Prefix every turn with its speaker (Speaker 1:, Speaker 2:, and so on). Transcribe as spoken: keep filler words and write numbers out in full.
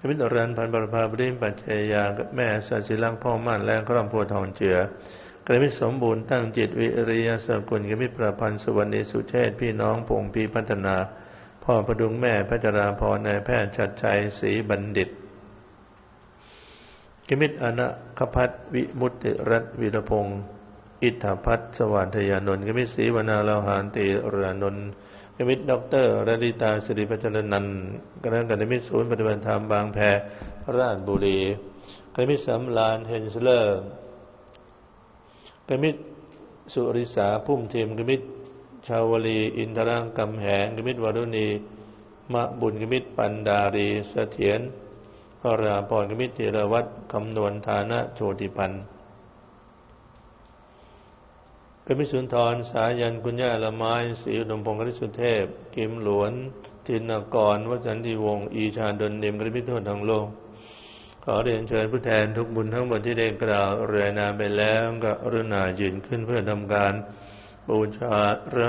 Speaker 1: กมิตรรันพันบรพาบริมปัจเจยาแม่สัสิลังพ่อมั่นแรงครอบครัวทองเจือกมิตรสมบูรณ์ตั้งจิตวิริยะสกุลกมิตรประพันธ์สุวรรณีสุเชษพี่น้องพงพีพัฒนาพ่อประดุงแม่พัชราพรนายแพทย์ชัดชัยศรีบัณฑิตกมิตรอนะคพัฒวิมุตติรัตน์วีรพงศ์อิทธพัฒน์สวัสดยานนท์กมิตรศรีวนาลาหานติรานนท์กมิตรด็อกเตอร์รดิตาสิริพัชรนันท์คณะกรรมิตรศูนย์ปฏิบัติธรรมบางแพราชบุรีกมิตรสำรานเฮนสเลอร์กมิตรสุริสาพุ่มเทียมกมิตรชาวลีอินทรังกำแหงกมิตรวรุณีมะบุญกมิตรปันดารีเสถียรพระราพรกมิตรเถรวัตรคำนวณฐานะโชติพันธ์กมิตรสุนทรสายันกุญญาละไม้ศรีอุดมพงศ์กฤษสุเทพกิมหลวนทินกรวสันติวงศ์อีชาดลเนมกมิตรทั่วทั้งโลกขอเรียนเชิญผู้แทนทุกบุญทั้งหมดที่ได้กล่าวเรียนนามไปแล้วก็กรุณายืนขึ้นเพื่อทำการบูชา